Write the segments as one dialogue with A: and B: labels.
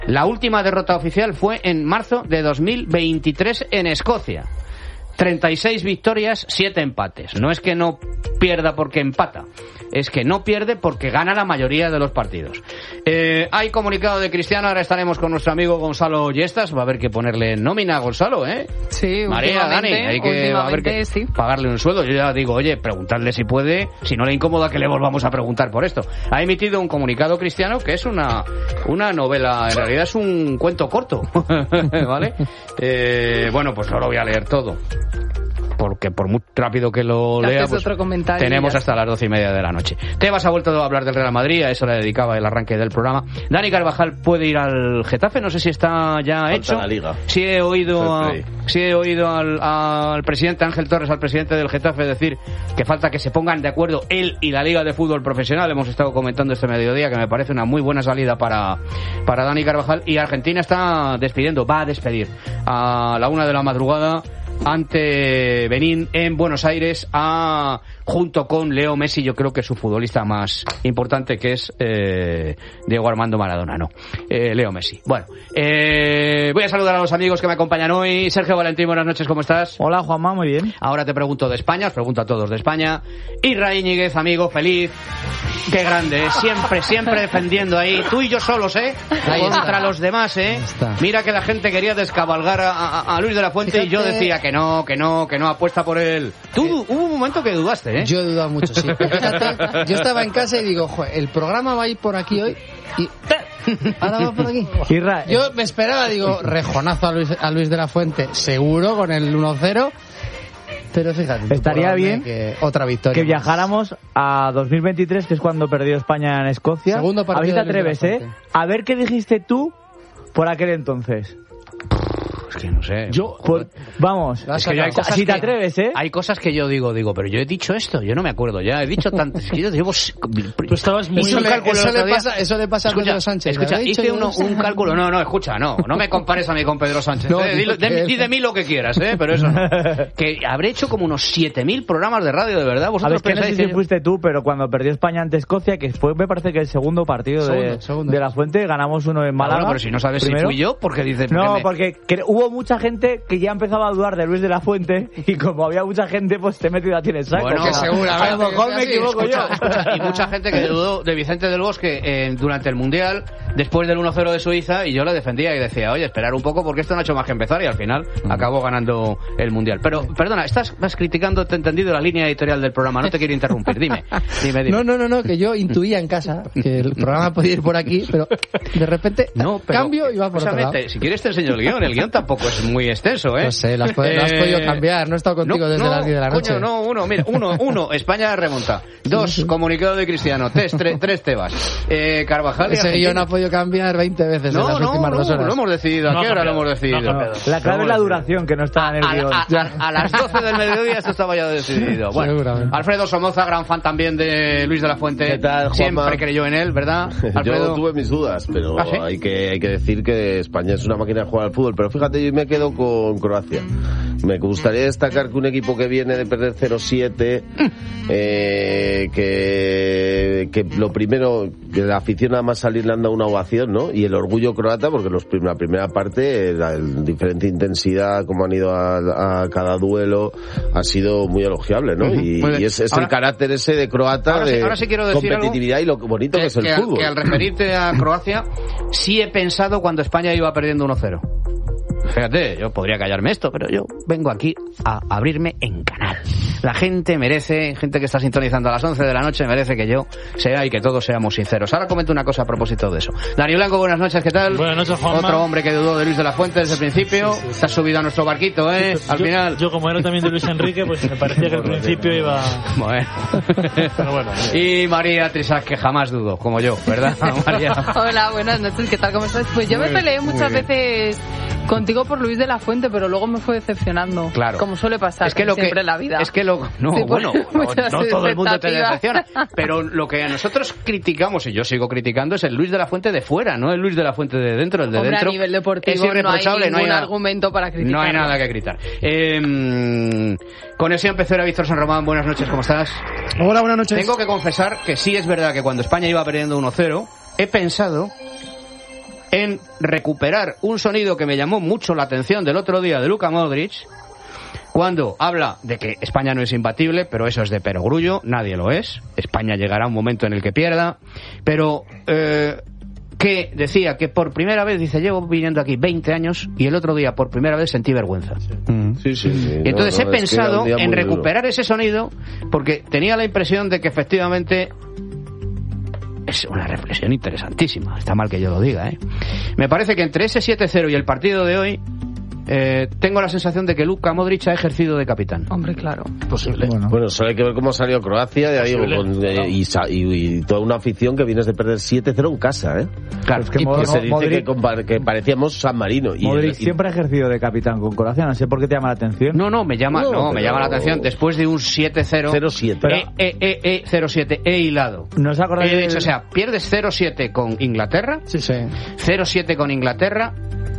A: La última derrota oficial fue en marzo de 2023 en Escocia. 36 victorias, 7 empates. No es que no pierda porque empata, es que no pierde porque gana la mayoría de los partidos. Hay comunicado de Cristiano, ahora estaremos con nuestro amigo Gonzalo Yestas, va a haber que ponerle nómina a Gonzalo, ¿eh?
B: Sí,
A: María, Dani, hay que haber que
B: sí.
A: pagarle un sueldo. Yo ya digo, oye, preguntarle si puede, si no le incomoda que le volvamos a preguntar por esto. Ha emitido un comunicado Cristiano que es una novela, en realidad es un cuento corto, ¿vale? Bueno, pues no lo voy a leer todo, porque por muy rápido que lo lea, pues tenemos hasta las 12:30 de la noche. Tebas ha vuelto a hablar del Real Madrid, a eso le dedicaba el arranque del programa. Dani Carvajal puede ir al Getafe, no sé si está ya falta hecho.
C: La Liga.
A: Sí he oído al presidente Ángel Torres, al presidente del Getafe, decir que falta que se pongan de acuerdo él y la Liga de Fútbol Profesional. Hemos estado comentando este mediodía que me parece una muy buena salida para Dani Carvajal. Y Argentina va a despedir a la 1 de la madrugada ante Benín en Buenos Aires junto con Leo Messi, yo creo que es su futbolista más importante, que es Diego Armando Maradona, Leo Messi. Bueno, voy a saludar a los amigos que me acompañan hoy. Sergio Valentín, buenas noches, ¿cómo estás?
D: Hola, Juanma, muy bien.
A: Ahora te pregunto de España, os pregunto a todos de España. Isra Íñiguez, amigo, feliz. Qué grande, siempre defendiendo ahí. Tú y yo solos, contra los demás, Mira que la gente quería descabalgar a Luis de la Fuente. Fíjate, y yo decía que no apuesta por él. Tú hubo un momento que dudaste,
E: Yo he dudado mucho, sí. Pero fíjate, yo estaba en casa y digo, el programa va a ir por aquí hoy y ahora va por aquí. Yo me esperaba, digo, rejonazo a Luis de la Fuente, seguro, con el 1-0. Pero fíjate,
D: estaría bien
E: que otra victoria
D: que viajáramos a 2023, que es cuando perdió España en Escocia.
E: Segundo partido.
D: A ver si te atreves, a ver qué dijiste tú por aquel entonces.
A: Es que no sé.
D: Vamos.
A: Es que hay cosas
D: si te atreves,
A: Hay cosas que yo digo, pero yo he dicho esto, yo no me acuerdo ya. He dicho tantas. Es que yo llevo.
C: Tú estabas muy.
E: Eso le pasa a Pedro Sánchez.
A: Escucha, hice un cálculo. No me compares a mí con Pedro Sánchez. Di de mí lo que quieras, pero eso no. Que habré hecho como unos 7.000 programas de radio, de verdad. Vosotros
D: pensáis que no sé si fuiste tú, pero cuando perdió España ante Escocia, que fue, me parece que el segundo partido de la Fuente, ganamos uno en Málaga.
A: Pero si no sabes primero, si fui yo, porque dices.
D: No, porque hubo mucha gente que ya empezaba a dudar de Luis de la Fuente, y como había mucha gente, pues te he metido a ti en el saco.
A: Bueno,
E: que seguramente.
D: A lo mejor me equivoco yo.
A: Y mucha gente que dudó de Vicente del Bosque durante el Mundial, después del 1-0 de Suiza, y yo le defendía y decía, oye, esperar un poco porque esto no ha hecho más que empezar, y al final acabó ganando el Mundial. Pero, perdona, estás criticando, te he entendido, la línea editorial del programa, no te quiero interrumpir, dime.
E: No, que yo intuía en casa que el programa podía ir por aquí, pero de repente cambio y va por otro lado.
A: Si quieres te enseño el guión tampoco es muy extenso,
E: No sé, lo has podido cambiar, no he estado contigo desde las 10 de la noche.
A: Uno, España remonta. 2, comunicado de Cristiano. 3, Tebas. Carvajal y
E: ese guión no ha podido cambiar 20 veces en las últimas 2 horas.
A: Lo hemos decidido. ¿A qué hora lo hemos decidido?
D: La clave es la duración, que no está en el guión.
A: A las 12 del mediodía esto estaba ya decidido. Bueno, Alfredo Somoza, gran fan también de Luis de la Fuente.
C: ¿Qué tal, Juanma?
A: Siempre creyó en él, ¿verdad, Alfredo?
C: Yo tuve mis dudas, pero
A: ¿sí?
C: hay que decir que España es una máquina de jugar al fútbol. Pero fíjate, yo me quedo con Croacia. Me gustaría destacar que un equipo que viene de perder 0-7, que lo primero, que la afición nada más salir le han dado una ovación, ¿no? Y el orgullo croata, porque la primera parte, la diferente intensidad, como han ido a cada duelo, ha sido muy elogiable, ¿no? Y es ahora, el carácter ese de croata,
A: ahora sí quiero decir
C: competitividad y lo bonito que es el fútbol.
A: Que al referirte a Croacia, sí he pensado cuando España iba perdiendo 1-0. Fíjate, yo podría callarme esto, pero yo vengo aquí a abrirme en canal. La gente merece, gente que está sintonizando a las 11 de la noche, merece que yo sea y que todos seamos sinceros. Ahora comento una cosa a propósito de eso. Dani Blanco, buenas noches, ¿qué tal?
F: Buenas noches, Juanma.
A: Otro hombre que dudó de Luis de la Fuente desde el principio. Sí. Te has subido a nuestro barquito, al final.
F: Yo como era también de Luis Enrique, pues me parecía que al principio iba...
A: Bueno. Pero bueno. Y María Trisac, que jamás dudó, como yo, ¿verdad, María?
B: Hola, buenas noches, ¿qué tal? ¿Cómo estás? Pues yo me peleé muchas veces contigo por Luis de la Fuente, pero luego me fue decepcionando. Claro. Como suele pasar siempre en la vida.
A: Es que no todo el mundo te decepciona. Pero lo que a nosotros criticamos, y yo sigo criticando, es el Luis de la Fuente de fuera, no el Luis de la Fuente de dentro. El de dentro
B: a nivel deportivo
A: es irreprochable,
B: no hay ningún argumento para criticar.
A: No hay nada que gritar. Conexión Pecera, Víctor San Román, buenas noches, ¿cómo estás?
G: Hola, buenas noches.
A: Tengo que confesar que sí es verdad que cuando España iba perdiendo 1-0, he pensado en recuperar un sonido que me llamó mucho la atención del otro día de Luka Modric, cuando habla de que España no es imbatible, pero eso es de perogrullo, nadie lo es. España llegará un momento en el que pierda, pero que decía que por primera vez, dice, llevo viniendo aquí 20 años y el otro día por primera vez sentí vergüenza.
C: Sí.
A: Y entonces he pensado en recuperar ese sonido, porque tenía la impresión de que efectivamente es una reflexión interesantísima. Está mal que yo lo diga, ¿eh? Me parece que entre ese 7-0 y el partido de hoy, tengo la sensación de que Luka Modric ha ejercido de capitán.
B: Hombre, claro.
E: Posible.
C: Bueno, solo hay que ver cómo salió Croacia, ya digo, y toda una afición que vienes de perder 7-0 en casa, ¿eh?
A: Claro,
C: es que se dice que parecíamos San Marino.
D: Modric siempre ha ejercido de capitán con Croacia, no sé por qué te llama la atención.
A: No, me llama la atención después de un 7-0.
C: 0-7.
A: 0-7, he hilado.
D: ¿No os acordáis?
A: De hecho, o sea, pierdes 0-7 con Inglaterra.
E: Sí.
A: 0-7 con Inglaterra.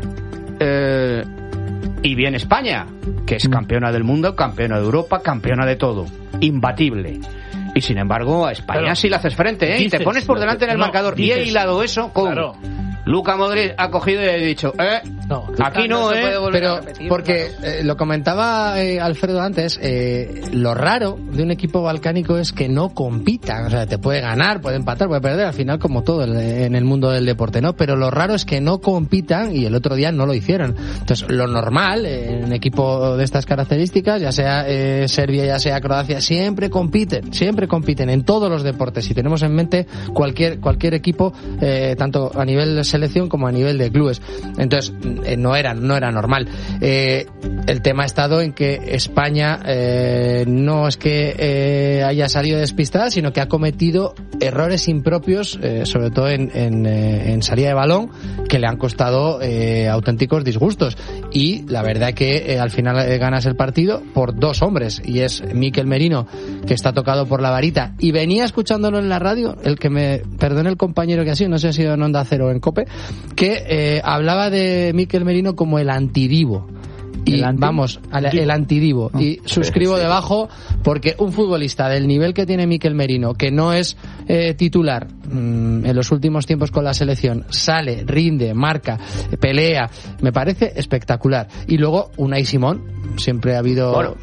A: Y bien España, que es campeona del mundo, campeona de Europa, campeona de todo, imbatible. Y sin embargo, a España sí le haces frente, ¿eh? Y te pones por delante en el marcador. Y he hilado eso con... Claro. Luka Modric ha cogido y ha dicho, aquí no,
E: pero porque lo comentaba Alfredo antes, lo raro de un equipo balcánico es que no compitan, o sea, te puede ganar, puede empatar, puede perder, al final como todo en el mundo del deporte, ¿no? Pero lo raro es que no compitan y el otro día no lo hicieron. Entonces, lo normal en un equipo de estas características, ya sea Serbia, ya sea Croacia, siempre compiten en todos los deportes. Si tenemos en mente cualquier equipo, tanto a nivel selección como a nivel de clubes. Entonces no era normal. El tema ha estado en que España no es que haya salido despistada, sino que ha cometido errores impropios, sobre todo en salida de balón, que le han costado auténticos disgustos. Y la verdad que al final ganas el partido por dos hombres, y es Mikel Merino, que está tocado por la varita, y venía escuchándolo en la radio, el que me perdone el compañero que ha sido, no sé si ha sido en Onda Cero o en COPE, que hablaba de Mikel Merino como el antidivo. Y el antidivo. Y suscribo debajo, porque un futbolista del nivel que tiene Mikel Merino, que no es titular en los últimos tiempos con la selección, sale, rinde, marca, pelea, me parece espectacular. Y luego Unai Simón, siempre ha habido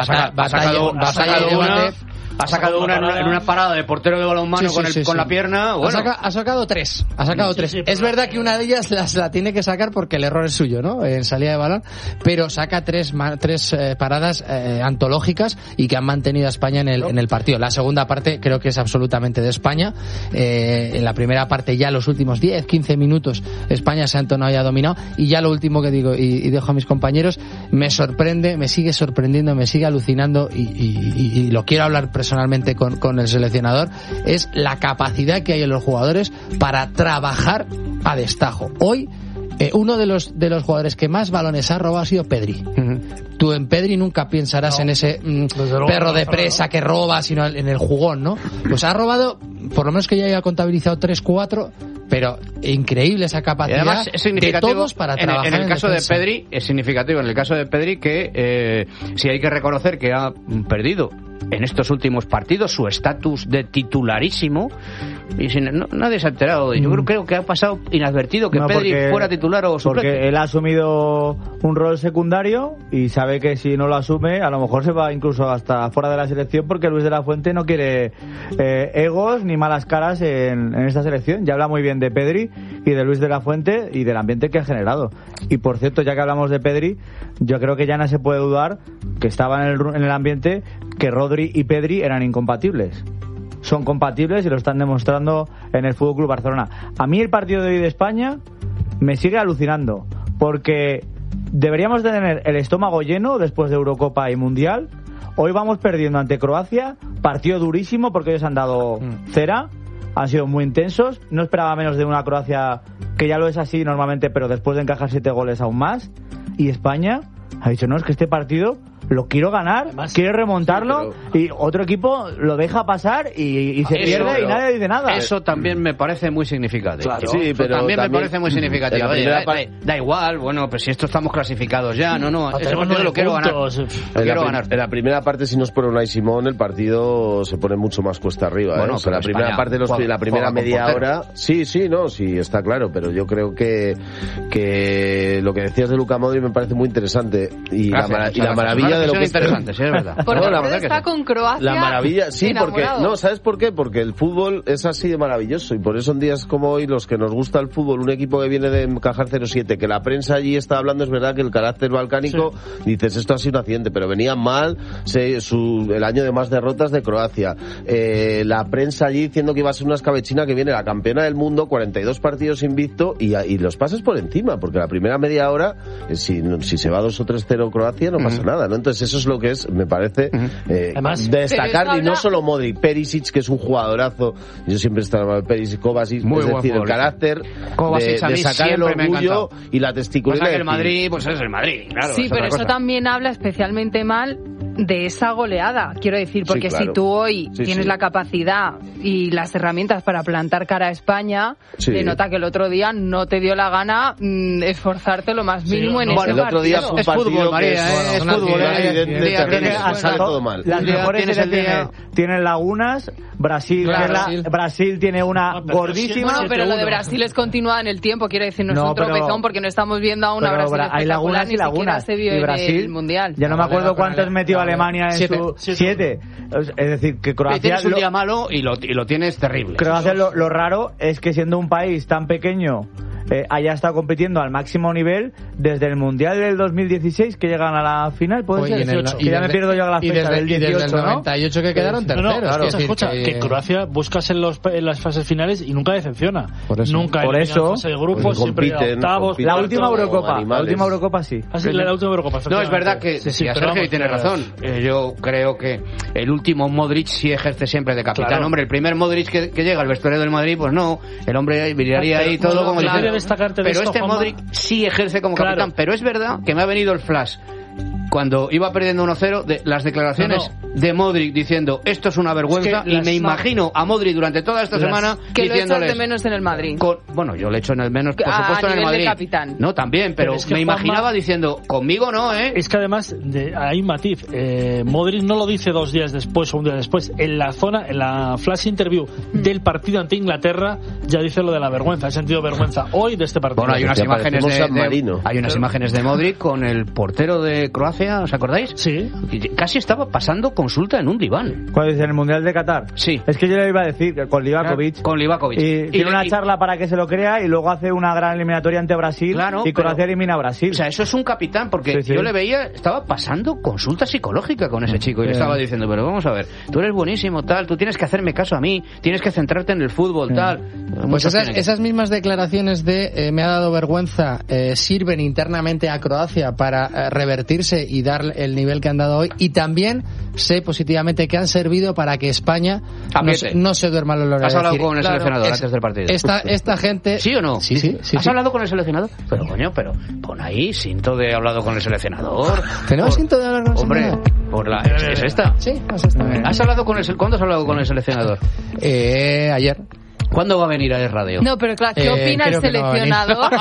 A: ha sacado una en una parada de portero de balonmano con la pierna. Bueno.
E: Ha sacado tres. Sí, es verdad que una de ellas la tiene que sacar porque el error es suyo, ¿no? En salida de balón, pero saca tres paradas antológicas y que han mantenido a España en el partido. La segunda parte creo que es absolutamente de España. En la primera parte, ya los últimos 10-15 minutos, España se ha entonado y ha dominado. Y ya lo último que digo, y dejo a mis compañeros, me sorprende, me sigue sorprendiendo, me sigue alucinando, y lo quiero hablar personalmente con el seleccionador, es la capacidad que hay en los jugadores para trabajar a destajo. Hoy uno de los jugadores que más balones ha robado ha sido Pedri. Tú en Pedri nunca pensarás en ese perro de presa que roba, sino en el jugón, ¿no? Pues ha robado, por lo menos que ya haya contabilizado 3-4, pero increíble esa capacidad de todos para trabajar.
A: En el caso de Pedri es significativo, en el caso de Pedri que sí hay que reconocer que ha perdido en estos últimos partidos su estatus de titularísimo, y nadie se ha enterado. Yo creo que ha pasado inadvertido que Pedri fuera titular o suplente.
D: Porque él ha asumido un rol secundario y sabe que si no lo asume a lo mejor se va incluso hasta fuera de la selección, porque Luis de la Fuente no quiere egos ni malas caras en esta selección. Ya habla muy bien de Pedri y de Luis de la Fuente y del ambiente que ha generado. Y por cierto, ya que hablamos de Pedri, yo creo que ya no se puede dudar que estaba en el ambiente que Rodri y Pedri eran incompatibles. Son compatibles y lo están demostrando en el FC Barcelona. A mí el partido de hoy de España me sigue alucinando, porque deberíamos de tener el estómago lleno después de Eurocopa y Mundial. Hoy vamos perdiendo ante Croacia, partido durísimo porque ellos han dado cera, han sido muy intensos. No esperaba menos de una Croacia, que ya lo es así normalmente, pero después de encajar 7 goles aún más. Y España ha dicho, no, es que este partido lo quiero ganar, además, quiero remontarlo, y otro equipo lo deja pasar y se pierde y nadie dice nada.
A: Eso también me parece muy significativo.
C: Claro, sí, pero
A: también me parece muy significativo. Da igual, bueno, pues si esto estamos clasificados ya, ese partido lo quiero ganar.
C: En la primera parte, si nos pone Unai Simón, el partido se pone mucho más cuesta arriba.
A: Bueno,
C: o sea, la primera parte, la primera media hora, sí, está claro, pero yo creo que lo que decías de Luka Modric me parece muy interesante y la maravilla de lo que
A: es interesante, sí, es verdad.
B: Porque está con Croacia.
C: La maravilla, sí,
B: enamorado.
C: porque ¿sabes por qué? Porque el fútbol es así de maravilloso y por eso en días como hoy los que nos gusta el fútbol, un equipo que viene de encajar 0-7, que la prensa allí está hablando, es verdad que el carácter balcánico, dices, esto ha sido un accidente, pero venía mal el año de más derrotas de Croacia, la prensa allí diciendo que iba a ser una escabechina, que viene la campeona del mundo, 42 partidos invicto y los pasas por encima, porque la primera media hora, si se va 2 o 3-0 Croacia, no pasa nada, ¿no? Entonces eso es lo que es, me parece,
F: además,
C: de destacar, y no solo Modric, Perisic, que es un jugadorazo, yo siempre estaba mal, Perisic, Kovacic, es decir, el carácter de sacar el orgullo y la testicularidad.
A: Pasa que el Madrid, pues es el Madrid, claro.
B: Sí, pero eso también habla especialmente mal de esa goleada, quiero decir, porque si tú hoy tienes la capacidad y las herramientas para plantar cara a España, denota que el otro día no te dio la gana esforzarte lo más mínimo en ese partido.
C: El otro día fue un partido
A: es fútbol,
C: sale todo mal.
D: Las mejores tienen lagunas. Brasil tiene una gordísima.
B: Bueno, pero lo de Brasil es continuada en el tiempo, quiero decir, no es un tropezón, porque no estamos viendo a una Brasil
D: hay lagunas y lagunas.
B: Se vio
D: y Brasil,
B: en el Mundial.
D: Ya no me acuerdo cuántos metió Alemania en 7. Es decir, que Croacia...
A: Tienes un día malo y lo tienes terrible.
D: Croacia lo raro es que siendo un país tan pequeño haya estado compitiendo al máximo nivel desde el Mundial del 2016, que llegan a la final, puede ser, que ya me pierdo yo a la fecha del 18,
E: desde el 98 que quedaron terceros.
F: Claro, escucha, que Croacia buscas en las fases finales y nunca decepciona. Nunca en la fase de grupos, siempre octavos.
D: La última Eurocopa sí.
F: La última Eurocopa.
A: No, es verdad que Sergio tiene razón. Yo creo que el último Modric sí ejerce siempre de capitán. Claro. Hombre, el primer Modric que llega al vestuario del Madrid, pues no, el hombre miraría ahí todo como diciendo... Pero este Modric sí ejerce como capitán. Pero es verdad que me ha venido el flash cuando iba perdiendo 1-0 de las declaraciones de Modric diciendo esto es una vergüenza, y me imagino a Modric durante toda esta semana
B: que
A: diciéndoles,
B: lo echas de menos en el Madrid.
A: Bueno, yo le echo en el menos, por supuesto, en el Madrid.
B: De capitán.
A: No, también, pero es que me imaginaba diciendo, conmigo no,
F: Es que además hay un matiz. Modric no lo dice 2 días después o un día después. En la flash interview del partido ante Inglaterra ya dice lo de la vergüenza. He sentido vergüenza hoy de este partido.
A: Bueno, hay unas imágenes de Modric con el portero de Croacia, ¿os acordáis?
F: Sí.
A: Casi estaba pasando consulta en un diván.
D: ¿Cuál es? ¿En el Mundial de Qatar?
A: Sí.
D: Es que yo le iba a decir que con Livakovic. Y tiene una charla para que se lo crea y luego hace una gran eliminatoria ante Brasil y Croacia elimina a Brasil.
A: O sea, eso es un capitán, porque yo le veía, estaba pasando consulta psicológica con ese chico y le estaba diciendo, pero vamos a ver, tú eres buenísimo, tal, tú tienes que hacerme caso a mí, tienes que centrarte en el fútbol, tal.
E: Pues esas mismas declaraciones de me ha dado vergüenza sirven internamente a Croacia para revertirse y dar el nivel que han dado hoy, y también sé positivamente que han servido para que España no se duerma los laureles.
A: ¿Has hablado con el seleccionador antes del partido?
E: Esta gente...
A: ¿Sí o no?
E: Sí.
A: ¿Has hablado con el seleccionador? Pero coño, pon ahí cinto de hablado con el seleccionador.
E: ¿Tenemos cinto de hablar con el seleccionador?
A: Hombre, ¿es esta?
E: Sí, es esta.
A: ¿Cuándo has hablado con el seleccionador?
E: Ayer.
A: ¿Cuándo va a venir a Radio?
B: No, pero claro, ¿qué opina el seleccionador?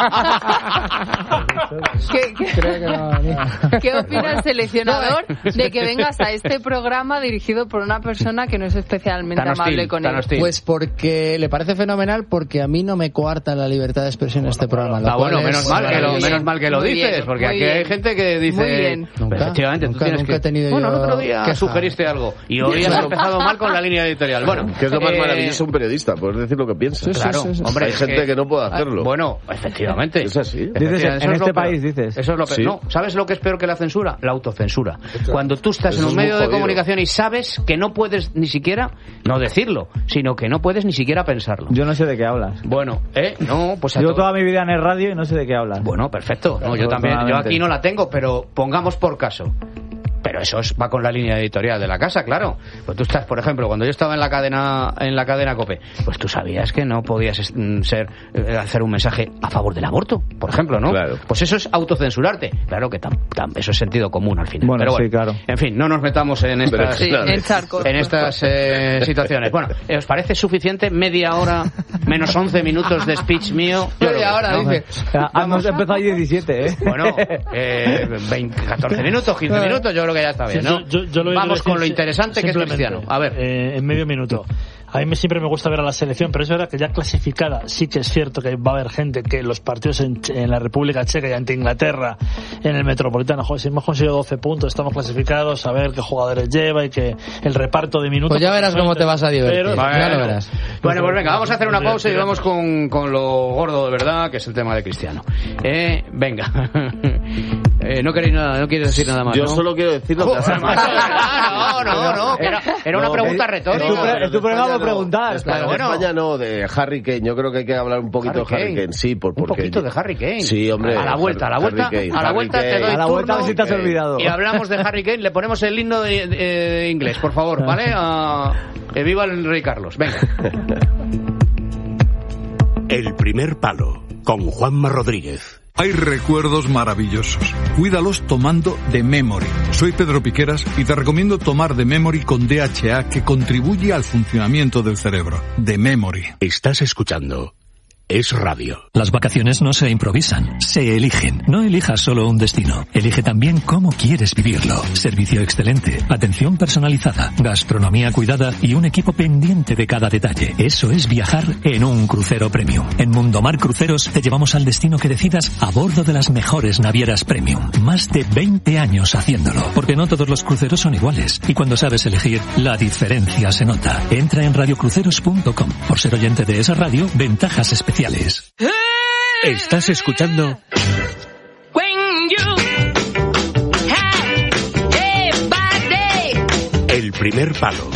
B: ¿Qué opina el seleccionador de que vengas a este programa dirigido por una persona que no es especialmente amable con él?
E: Pues porque le parece fenomenal, porque a mí no me coarta la libertad de expresión en este programa.
A: Bueno, menos mal que lo dices, porque aquí hay gente que dice...
B: Muy bien.
A: Efectivamente, tú tienes que...
E: el
A: otro día sugeriste algo y hoy has empezado mal con la línea editorial. Bueno,
C: que es lo más maravilloso un periodista, puedes decir lo que piensas.
A: Claro, hombre,
C: hay gente que no puede hacerlo.
A: Bueno, efectivamente.
C: Es así.
D: Dices, en este país dices.
A: Eso es lo peor. No, ¿sabes lo que es peor que la censura? La autocensura. Cuando tú estás en un medio de comunicación y sabes que no puedes ni siquiera, no decirlo, sino que no puedes ni siquiera pensarlo.
D: Yo no sé de qué hablas.
A: Bueno, no, pues
D: yo toda mi vida en el radio y no sé de qué hablas.
A: Bueno, perfecto. No, yo también. Yo aquí no la tengo, pero pongamos por caso. Pero eso va con la línea editorial de la casa, claro. Pues tú estás, por ejemplo, cuando yo estaba en la cadena COPE, pues tú sabías que no podías hacer un mensaje a favor del aborto, por ejemplo, ¿no?
C: Claro.
A: Pues eso es autocensurarte. Claro que eso es sentido común al final.
D: Bueno,
A: pero bueno,
D: sí, claro.
A: En fin, no nos metamos en estas, en estas situaciones. Bueno, ¿os parece suficiente media hora menos 11 minutos de speech mío?
E: Media hora, ¿no? Dice.
D: Hemos empezado a 17, ¿eh?
A: Bueno, 14 minutos, 15 minutos, yo creo que ya está bien, ¿no? Vamos con lo interesante que es Cristiano. A ver.
F: En medio minuto. A mí siempre me gusta ver a la selección, pero es verdad que ya clasificada, sí que es cierto que va a haber gente que los partidos en la República Checa y ante Inglaterra, en el Metropolitano, joder, si hemos conseguido 12 puntos, estamos clasificados, a ver qué jugadores lleva y que el reparto de minutos...
E: Pues ya verás cómo te vas a divertir, ya lo verás.
A: Bueno, pues venga, vamos a hacer una pausa y vamos con lo gordo de verdad, que es el tema de Cristiano. Venga. No queréis nada, no quieres decir nada más,
C: Yo
A: ¿no?
C: solo quiero decir lo que hace más.
A: No. Era una pregunta retórica.
D: Es tu programa preguntar.
C: Claro, bueno. España no, de Harry Kane. Yo creo que hay que hablar un poquito de Harry Kane. Sí, porque...
A: Un poquito de Harry Kane.
C: Sí, hombre.
A: A la vuelta te doy turno.
D: A ver si te has olvidado.
A: Y hablamos de Harry Kane. Le ponemos el himno de inglés, por favor, ¿vale? Viva el Rey Carlos. Venga.
G: El primer palo, con Juanma Rodríguez.
H: Hay recuerdos maravillosos. Cuídalos tomando The Memory. Soy Pedro Piqueras y te recomiendo tomar The Memory con DHA, que contribuye al funcionamiento del cerebro. The Memory.
G: Estás escuchando Es Radio.
I: Las vacaciones no se improvisan, se eligen. No elijas solo un destino, elige también cómo quieres vivirlo. Servicio excelente, atención personalizada, gastronomía cuidada y un equipo pendiente de cada detalle. Eso es viajar en un crucero premium. En Mundomar Cruceros te llevamos al destino que decidas a bordo de las mejores navieras premium. Más de 20 años haciéndolo, porque no todos los cruceros son iguales. Y cuando sabes elegir, la diferencia se nota. Entra en radiocruceros.com. Por ser oyente de esa radio, ventajas especiales.
G: Estás escuchando El primer palo.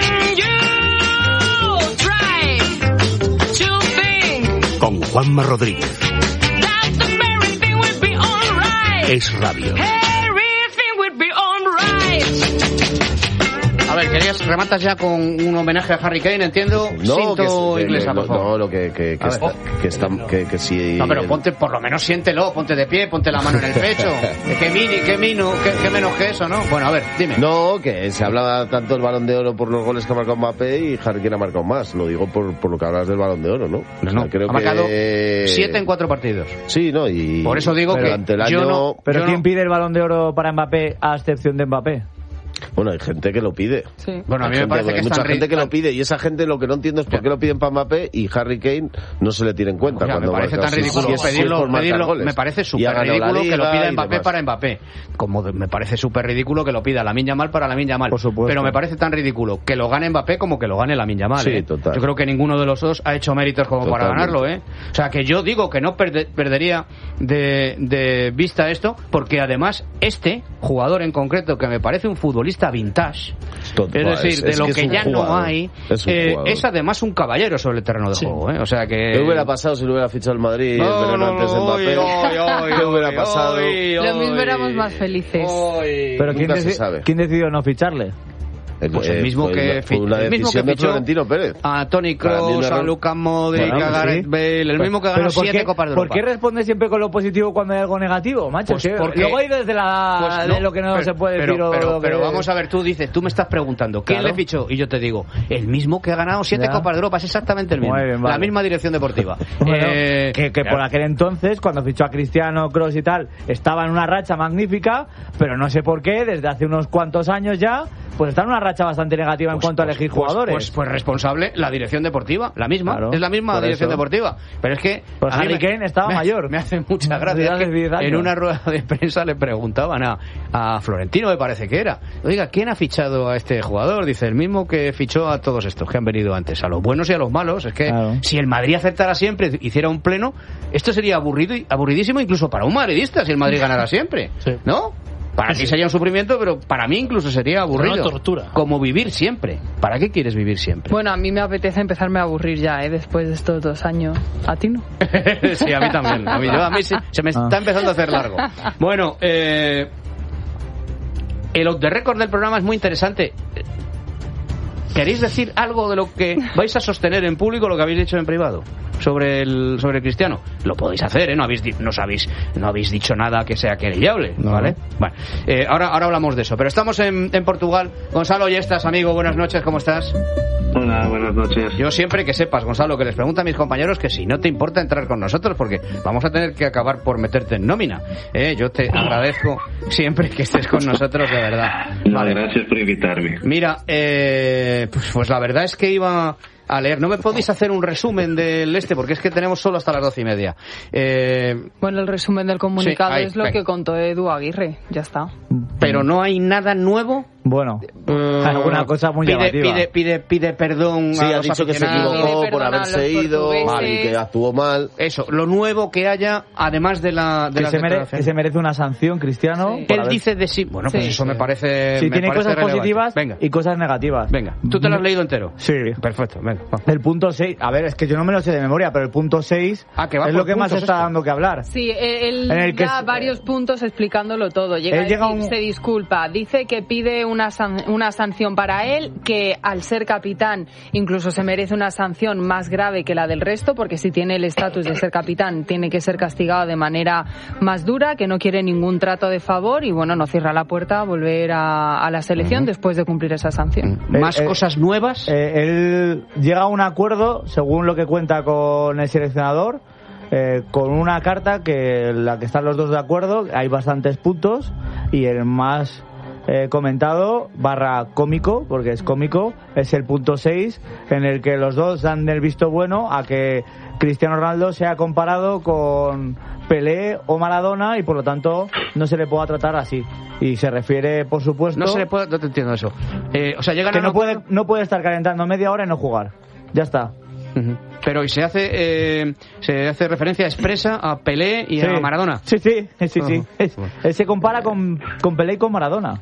G: Con Juanma Rodríguez. Es Radio.
A: A ver, rematas ya con un homenaje a Harry Kane, entiendo.
C: No,
A: Cinto inglesa, por favor.
C: No, lo que sí.
A: No, pero ponte, por lo menos siéntelo, ponte de pie, ponte la mano en el pecho. Qué menos que eso, ¿no? Bueno, a ver, dime.
C: No, que se habla tanto del Balón de Oro por los goles que ha marcado Mbappé y Harry Kane ha marcado más. Lo digo por lo que hablas del Balón de Oro, ¿no?
A: No, creo ha marcado 7 en 4 partidos.
C: Sí, ¿no? Y
A: por eso digo que
C: ante el año...
D: Pero ¿quién pide el Balón de Oro para Mbappé a excepción de Mbappé?
C: Bueno, hay gente que lo pide.
B: Sí.
A: Bueno, a mí me parece que
C: hay mucha gente que lo pide y esa gente lo que no entiendo es por qué lo piden para Mbappé y Harry Kane no se le tiene en cuenta.
A: Me parece tan ridículo pedirlo, me parece súper ridículo que lo pida Mbappé para Mbappé. Como me parece súper ridículo que lo pida Lamine Yamal para Lamine Yamal.
D: Por supuesto.
A: Pero me parece tan ridículo que lo gane Mbappé como que lo gane Lamine Yamal.
C: Sí, total.
A: Yo creo que ninguno de los dos ha hecho méritos como para ganarlo, ¿eh? O sea, que yo digo que no perdería de vista esto, porque además este jugador en concreto, que me parece un futbolista vintage, es decir, de lo que ya no hay, es además un caballero sobre el terreno de juego, ¿eh? O sea que...
C: ¿Qué hubiera pasado si lo hubiera fichado el Madrid pero antes de Mbappé? ¿Qué hubiera pasado?
B: Lo mismo éramos más felices.
D: Pero ¿quién decidió no ficharle?
A: Pues el mismo que
C: fichó Florentino Pérez.
A: A Toni Kroos, a Lucas Modric, a Gareth Bale, el mismo que ganó 7 Copas de Europa.
D: ¿Por qué responde siempre con lo positivo cuando hay algo negativo, macho?
A: Pues porque,
D: luego hay desde de lo que no se puede decir.
A: Pero vamos a ver, tú me estás preguntando, ¿quién le fichó? Y yo te digo, el mismo que ha ganado 7 Copas de Europa, es exactamente el mismo.
D: Bien, vale.
A: La misma dirección deportiva.
D: Bueno, que por aquel entonces, cuando fichó a Cristiano, Kroos y tal, estaba en una racha magnífica, pero no sé por qué, desde hace unos cuantos años ya, pues está en una racha bastante negativa en cuanto a elegir jugadores.
A: Pues responsable la dirección deportiva, la misma, claro, es la misma dirección deportiva. Pero es que
D: pues Harry Kane estaba mayor.
A: Me hace mucha gracia que en una rueda de prensa le preguntaban a Florentino, me parece que era, oiga, ¿quién ha fichado a este jugador? Dice, el mismo que fichó a todos estos que han venido antes, a los buenos y a los malos. Es que si el Madrid aceptara siempre, hiciera un pleno, esto sería aburridísimo incluso para un madridista si el Madrid ganara siempre, ¿no? Para ti sería un sufrimiento, pero para mí incluso sería aburrido.
F: Una tortura.
A: Como vivir siempre. ¿Para qué quieres vivir siempre?
B: Bueno, a mí me apetece empezarme a aburrir ya, después de estos 2 años. ¿A ti no?
A: Sí, a mí también. A mí se me está empezando a hacer largo. Bueno, El off the record del programa es muy interesante. ¿Queréis decir algo de lo que vais a sostener en público, lo que habéis dicho en privado sobre Cristiano? Lo podéis hacer, ¿eh? No habéis dicho nada que sea querellable, ¿vale? Bueno, ahora hablamos de eso. Pero estamos en Portugal. Gonzalo Yestas, amigo, buenas noches, ¿cómo estás?
J: Hola, buenas noches.
A: Yo siempre que sepas, Gonzalo, que les pregunto a mis compañeros que si no te importa entrar con nosotros, porque vamos a tener que acabar por meterte en nómina. Yo te agradezco siempre que estés con nosotros, de verdad.
J: Vale. Gracias por invitarme.
A: Mira, pues la verdad es que iba a leer. ¿No me podéis hacer un resumen del porque es que tenemos solo hasta las 12:30?
B: Bueno, el resumen del comunicado es lo que contó Edu Aguirre. Ya está.
A: Pero no hay nada nuevo.
D: Bueno, alguna cosa muy llamativa.
A: Pide perdón.
C: Sí, ha dicho que se equivocó por haberse ido y que actuó mal.
A: Eso, lo nuevo que haya, además de la
D: que se merece una sanción, Cristiano.
A: Sí. Él dice de sí. Bueno, pues eso me parece.
D: Sí, tiene cosas
A: relevante.
D: Positivas y cosas negativas.
A: Venga, ¿tú te lo has leído entero?
D: Sí.
A: Perfecto, venga.
D: El punto 6, a ver, es que yo no me lo sé de memoria, pero el punto 6 es lo que más está dando que hablar.
B: Sí, él da varios puntos explicándolo todo. Se disculpa, dice que pide una sanción para él, que al ser capitán incluso se merece una sanción más grave que la del resto, porque si tiene el estatus de ser capitán tiene que ser castigado de manera más dura, que no quiere ningún trato de favor y bueno, no cierra la puerta a volver a la selección después de cumplir esa sanción.
A: ¿Más cosas nuevas?
D: Él llega a un acuerdo, según lo que cuenta con el seleccionador, con una carta la que están los dos de acuerdo. Hay bastantes puntos y el más comentado / cómico, porque es cómico, es el punto 6, en el que los dos dan el visto bueno a que Cristiano Ronaldo sea comparado con Pelé o Maradona y por lo tanto no se le pueda tratar así. Y se refiere, por supuesto...
A: No te entiendo eso. O sea, llegan
D: que no puede estar calentando media hora y no jugar. Ya está.
A: Pero ¿y se hace referencia expresa a Pelé y a Maradona?
D: Sí. Él se compara con Pelé y con Maradona.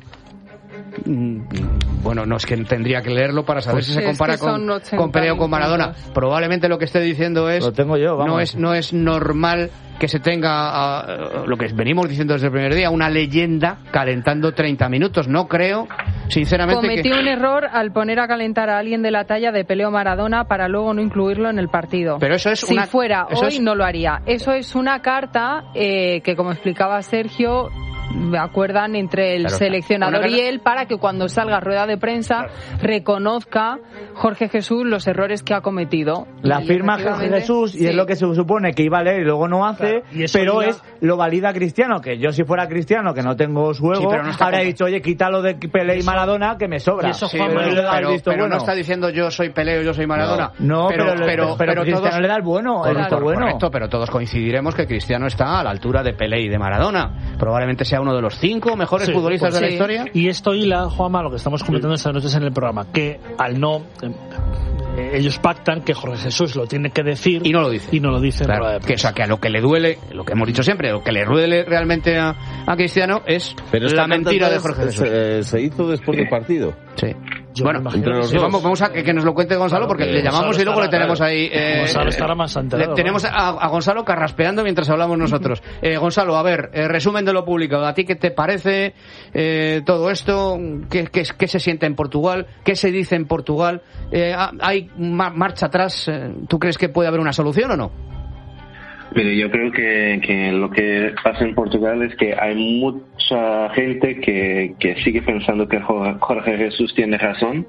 A: Bueno, no, es que tendría que leerlo para saber si se compara con Pelé o con Maradona. Probablemente lo que esté diciendo es...
D: Lo tengo yo, vamos.
A: No es normal que se tenga, lo que venimos diciendo desde el primer día, una leyenda calentando 30 minutos. No creo, sinceramente...
B: Cometió un error al poner a calentar a alguien de la talla de Pelé o Maradona para luego no incluirlo en el partido.
A: Pero eso es
B: si fuera hoy, no lo haría. Eso es una carta que, como explicaba Sergio, acuerdan entre el seleccionador y él para que cuando salga rueda de prensa reconozca Jorge Jesús los errores que ha cometido.
D: La firma Jorge Jesús y es lo que se supone que iba a leer y luego no hace, pero lo valida Cristiano, que yo si fuera Cristiano, que no tengo su ego, habría dicho, oye, quítalo de Pelé y Maradona que me sobra.
A: Pero no está diciendo yo soy Pelé o yo soy Maradona.
D: No, pero Cristiano todos, le da el bueno, el visto bueno.
A: Correcto, pero todos coincidiremos que Cristiano está a la altura de Pelé y de Maradona. Probablemente sea uno de los 5 mejores futbolistas de la historia.
F: Y esto hila, Juanma, lo que estamos comentando estas noches en el programa, que al no... ellos pactan que Jorge Jesús lo tiene que decir
A: y no lo dice. Claro, que a lo que le duele, lo que hemos dicho siempre, lo que le duele realmente a Cristiano es la mentira de Jorge Jesús.
C: Se hizo después del partido.
A: Sí. Bueno, vamos a que nos lo cuente Gonzalo, porque le llamamos y luego le tenemos ahí.
F: Gonzalo estará más enterado.
A: Tenemos a Gonzalo carraspeando mientras hablamos nosotros. Gonzalo, a ver, resumen de lo publicado. ¿A ti qué te parece todo esto? ¿Qué se siente en Portugal? ¿Qué se dice en Portugal? ¿Hay marcha atrás? ¿Tú crees que puede haber una solución o no?
J: Mire, yo creo que lo que pasa en Portugal es que hay mucha gente que sigue pensando que Jorge Jesús tiene razón,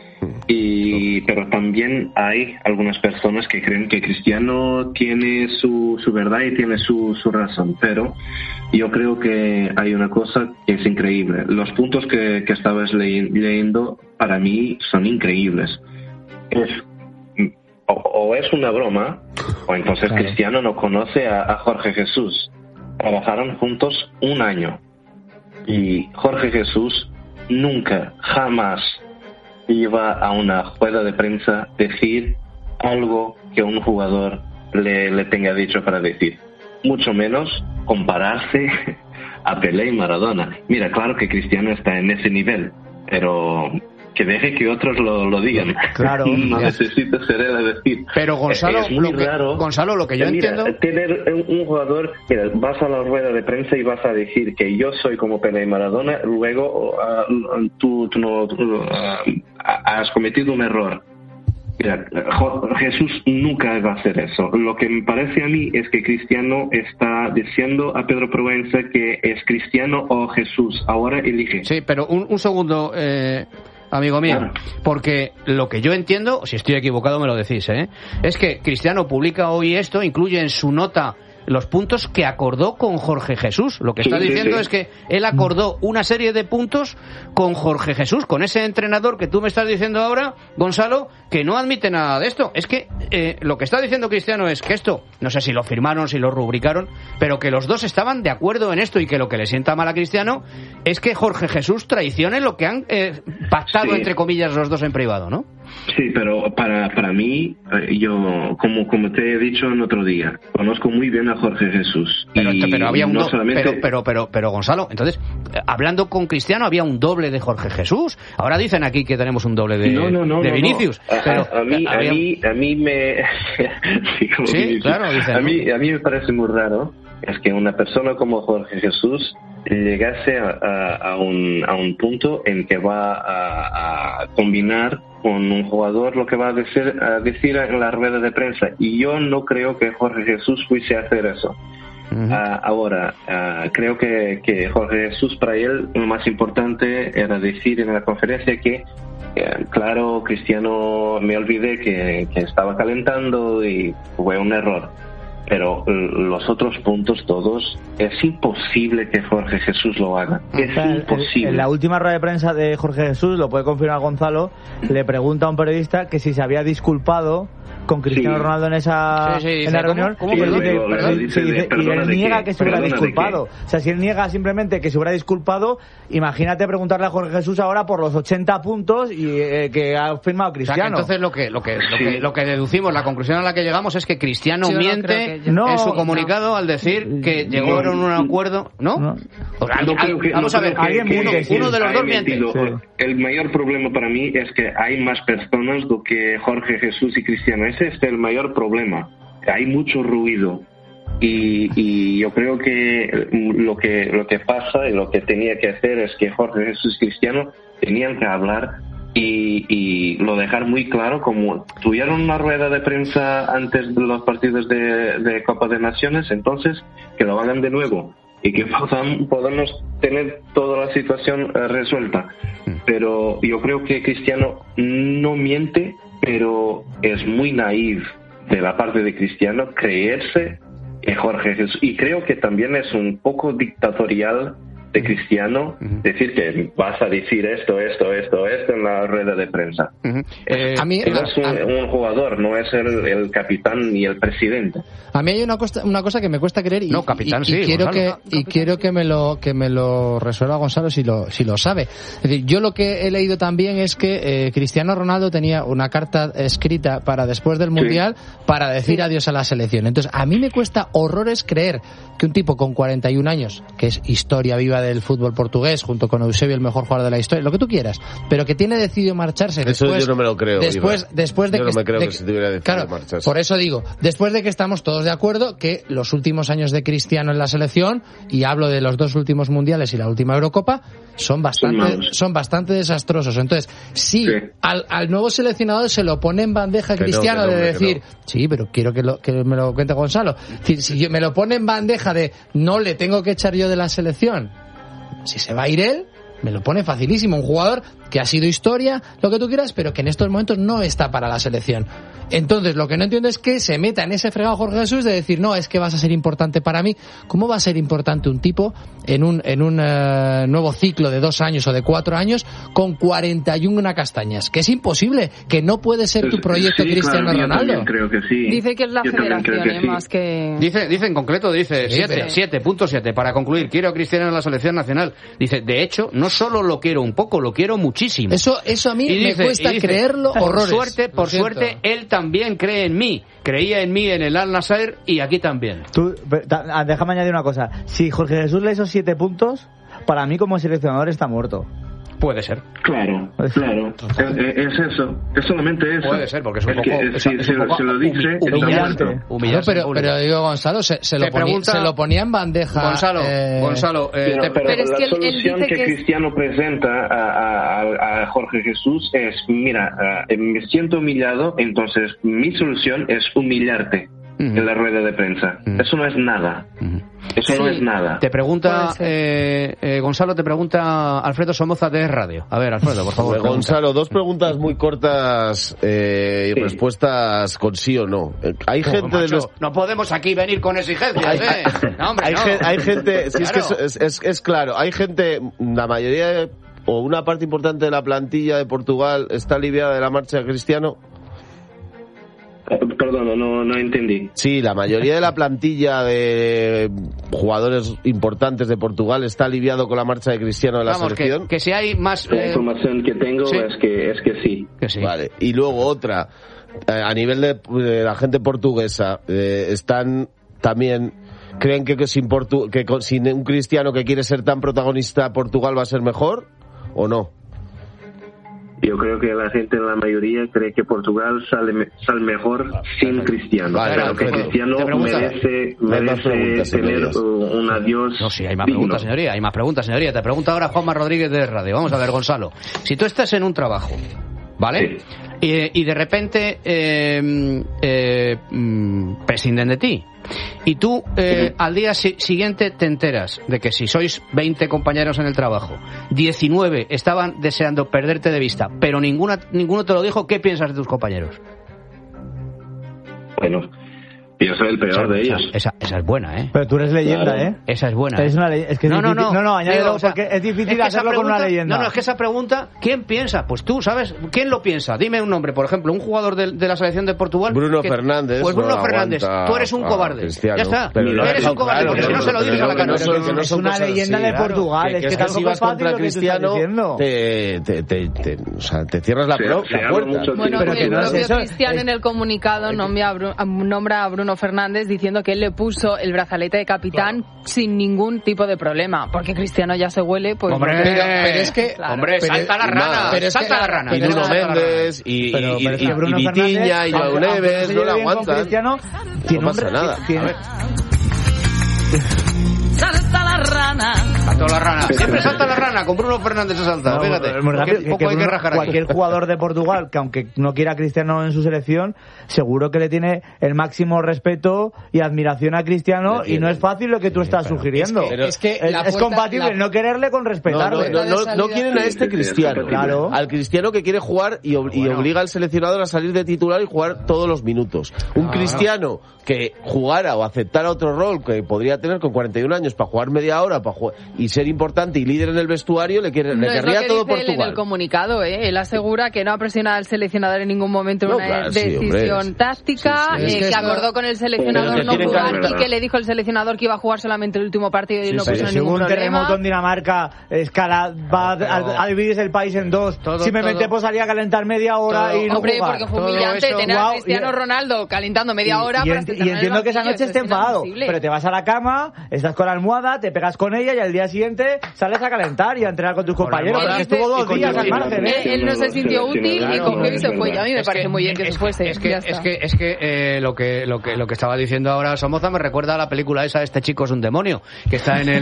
J: pero también hay algunas personas que creen que Cristiano tiene su verdad y tiene su razón. Pero yo creo que hay una cosa que es increíble. Los puntos que estabas leyendo para mí son increíbles. O es una broma, o entonces Cristiano no conoce a Jorge Jesús. Trabajaron juntos 1 año. Y Jorge Jesús nunca, jamás iba a una rueda de prensa decir algo que un jugador le tenga dicho para decir. Mucho menos compararse a Pelé y Maradona. Mira, claro que Cristiano está en ese nivel, pero que deje que otros lo digan.
D: Claro.
J: No necesito ser él a decir.
A: Pero Gonzalo,
J: es muy raro.
A: Gonzalo, lo que yo entiendo...
J: Tener un jugador, mira, vas a la rueda de prensa y vas a decir que yo soy como Pelé y Maradona, luego tú has cometido un error. Mira, Jesús nunca va a hacer eso. Lo que me parece a mí es que Cristiano está diciendo a Pedro Proenza que es Cristiano o Jesús. Ahora elige.
A: Sí, pero un segundo, amigo mío, porque lo que yo entiendo, si estoy equivocado me lo decís, es que Cristiano publica hoy esto, incluye en su nota los puntos que acordó con Jorge Jesús. Lo que está diciendo es que él acordó una serie de puntos con Jorge Jesús, con ese entrenador que tú me estás diciendo ahora, Gonzalo, que no admite nada de esto. Es que lo que está diciendo Cristiano es que esto, no sé si lo firmaron, si lo rubricaron, pero que los dos estaban de acuerdo en esto y que lo que le sienta mal a Cristiano es que Jorge Jesús traicione lo que han pactado, entre comillas, los dos en privado, ¿no?
J: Sí, pero para mí, yo, como te he dicho en otro día, conozco muy bien a Jorge Jesús.
A: Pero había un
J: solamente...
A: pero Gonzalo, entonces, hablando con Cristiano, había un doble de Jorge Jesús. Ahora dicen aquí que tenemos un doble de Vinicius. Pero
J: a mí me... sí, claro, dicen, a mí me parece muy raro es que una persona como Jorge Jesús llegase a un punto en que va a combinar con un jugador lo que va a decir en la rueda de prensa, y yo no creo que Jorge Jesús fuese a hacer eso. Ahora, creo que Jorge Jesús, para él lo más importante era decir en la conferencia que claro, Cristiano, me olvidé que estaba calentando y fue un error. Pero los otros puntos todos, es imposible que Jorge Jesús lo haga. Es imposible.
D: En la última rueda de prensa de Jorge Jesús, lo puede confirmar Gonzalo, le pregunta a un periodista que si se había disculpado con Cristiano Ronaldo en esa en la reunión.
J: Y
D: él niega que se hubiera disculpado. O sea, si él niega simplemente que se hubiera disculpado, imagínate preguntarle a Jorge Jesús ahora por los 80 puntos y que ha firmado Cristiano.
A: O sea, que entonces lo que deducimos, la conclusión a la que llegamos es que Cristiano miente en su comunicado al decir que llegaron a un acuerdo, ¿no? Vamos a ver, uno de los dos miente.
J: El mayor problema para mí es que hay más personas do que Jorge Jesús y Cristiano. Ese es el mayor problema. Hay mucho ruido y yo creo que lo que pasa y lo que tenía que hacer es que Jorge Jesús y Cristiano tenían que hablar y lo dejar muy claro, como tuvieron una rueda de prensa antes de los partidos de Copa de Naciones, entonces que lo hagan de nuevo y que podamos tener toda la situación resuelta. Pero yo creo que Cristiano no miente, pero es muy naif de la parte de Cristiano creerse que Jorge Jesús, y creo que también es un poco dictatorial de Cristiano decir que vas a decir esto en la rueda de prensa.
E: A mí
J: es un jugador, no es el capitán ni el presidente.
E: A mí hay una cosa que me cuesta creer y quiero que me lo resuelva Gonzalo si lo sabe. Es decir, yo lo que he leído también es que Cristiano Ronaldo tenía una carta escrita para después del Mundial para decir adiós a la selección. Entonces, a mí me cuesta horrores creer que un tipo con 41 años, que es historia viva del fútbol portugués, junto con Eusebio, el mejor jugador de la historia, lo que tú quieras, pero que tiene decidido marcharse
C: después, eso yo no me lo creo,
E: después de
C: yo
E: que
C: no me creo que se tuviera decidido marcharse.
E: Por eso digo, después de que estamos todos de acuerdo que los últimos años de Cristiano en la selección, y hablo de los 2 últimos mundiales y la última Eurocopa, son bastante desastrosos. Entonces, al nuevo seleccionador se lo pone en bandeja Cristiano de decir, sí, pero quiero que me lo cuente Gonzalo. Es decir, si me lo pone en bandeja de no le tengo que echar yo de la selección, si se va a ir él, me lo pone facilísimo. Un jugador que ha sido historia, lo que tú quieras, pero que en estos momentos no está para la selección. Entonces, lo que no entiendo es que se meta en ese fregado Jorge Jesús de decir, no, es que vas a ser importante para mí. ¿Cómo va a ser importante un tipo en un nuevo ciclo de 2 años o de 4 años con 41 castañas? Que es imposible, que no puede ser tu proyecto Cristiano Ronaldo.
J: Yo creo que sí.
B: Dice que es la federación, más que...
A: Dice en concreto, 7.7, para concluir, quiero a Cristiano en la selección nacional. Dice, de hecho, no solo lo quiero un poco, lo quiero muchísimo.
E: Eso a mí me cuesta creerlo horrores.
A: Por suerte, él también cree en mí. Creía en mí en el Al-Nassr y aquí también.
D: Déjame añadir una cosa. Si Jorge Jesús le esos 7 puntos, para mí como seleccionador está muerto.
A: Puede ser.
J: Claro. Es eso. Es solamente eso.
A: Puede ser, porque es un poco...
J: se lo dice...
E: Humillante. Pero digo, Gonzalo, se lo ponía en bandeja.
J: Gonzalo, pero la solución que Cristiano presenta a Jorge Jesús es, mira, me siento humillado, entonces mi solución es humillarte en la rueda de prensa. Eso no es nada. Eso no es nada.
A: Te pregunta, Gonzalo, te pregunta Alfredo Somoza de Radio. A ver, Alfredo, por favor.
C: Gonzalo, dos preguntas muy cortas y respuestas con sí o no. Hay gente de los...
A: No podemos aquí venir con exigencias, No, hombre,
C: hay gente, si claro. Es que es claro, hay gente, la mayoría o una parte importante de la plantilla de Portugal está aliviada de la marcha de Cristiano.
J: Perdón, no entendí.
C: Sí, la mayoría de la plantilla de jugadores importantes de Portugal está aliviado con la marcha de Cristiano de la selección.
A: Que si hay más...
J: La información que tengo es que sí.
C: Vale, y luego otra, a nivel de la gente portuguesa, están también... ¿Creen que sin un Cristiano que quiere ser tan protagonista, Portugal va a ser mejor o no?
J: Yo creo que la gente, la mayoría, cree que Portugal sale mejor sin Cristiano. Pero que Cristiano merece tener un adiós.
A: No, sí, hay más preguntas, señoría. Te pregunta ahora Juanma Rodríguez de Radio. Vamos a ver, Gonzalo. Si tú estás en un trabajo, ¿vale? Sí. Y de repente prescinden de ti. Y tú al día siguiente te enteras de que si sois 20 compañeros en el trabajo, 19 estaban deseando perderte de vista, pero ninguno te lo dijo. ¿Qué piensas de tus compañeros?
J: Bueno, yo soy el peor de ellos.
A: Esa es buena, ¿eh?
D: Pero tú eres leyenda,
J: claro.
D: Esa
A: es buena.
D: Es una leyenda. Es que no, añádelo, porque es difícil hacerlo con una leyenda.
A: No, es que esa pregunta, ¿quién piensa? Pues tú, ¿sabes? ¿Quién lo piensa? Dime un nombre, por ejemplo, un jugador de la selección de Portugal.
C: Bruno Fernández.
A: Pues Bruno Fernández, tú eres un cobarde.
C: Cristiano.
A: Ya está. Eres un cobarde, porque si no se lo dices a la cara.
D: Es una leyenda de Portugal. Es que tampoco es fácil lo que tú estás diciendo.
C: Te cierras la puerta.
B: Bueno, el propio Cristiano en el comunicado nombra a Bruno Fernández diciendo que él le puso el brazalete de capitán sin ningún tipo de problema, porque Cristiano ya se huele, pues...
A: Hombre, pero es que... Claro. Hombre, salta la rana.
C: Y Nuno Méndez, y Vitinha, y Joao Neves, no la aguantan. No pasa nada.
K: Salta la rana.
A: Salta la rana. Siempre salta la rana. Con Bruno Fernández se salta. Fíjate. Poco hay que rajar aquí.
D: Cualquier jugador de Portugal que aunque no quiera a Cristiano en su selección, seguro que le tiene el máximo respeto y admiración a Cristiano, y no es fácil lo que tú estás sugiriendo. Es compatible no quererle con respetarle.
C: No quieren a este Cristiano.
D: Claro.
C: Al Cristiano que quiere jugar y obliga al seleccionador a salir de titular y jugar todos los minutos. Un Cristiano que jugara o aceptara otro rol que podría tener con 41 años para jugar media hora y ser importante y líder en el vestuario, le querría todo Portugal.
B: Él en el comunicado, él asegura que no ha presionado al seleccionador en ningún momento en una decisión táctica, que acordó con el seleccionador no jugar y que le dijo el seleccionador que iba a jugar solamente el último partido y no puso ningún problema.
D: Un terremoto en Dinamarca, va a dividirse el país en dos. Simplemente pues salía a calentar media hora y no jugar.
B: Porque fue humillante tener a Cristiano Ronaldo calentando media hora para
D: y entiendo que esa noche esté enfadado, pero te vas a la cama, estás con la almohada, te pegas con ella y al día siguiente sales a calentar y a entrenar con tus compañeros, porque estuvo 2 días al margen.
B: Él no se sintió útil y cogió y se fue. Y a mí me parece muy bien que se fuese.
A: Es que lo que estaba diciendo ahora Somoza me recuerda a la película esa, Este chico es un demonio, que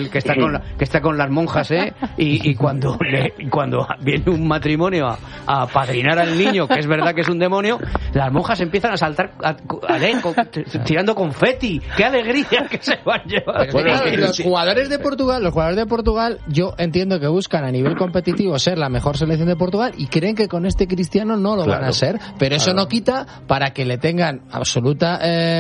A: está con las monjas, y cuando viene un matrimonio a padrinar al niño, que es verdad que es un demonio, las monjas empiezan a saltar tirando confeti. ¡Qué alegría que se van a llevar!
E: Los jugadores de Portugal, yo entiendo que buscan a nivel competitivo ser la mejor selección de Portugal y creen que con este Cristiano no lo van a ser, pero eso no quita para que le tengan absoluta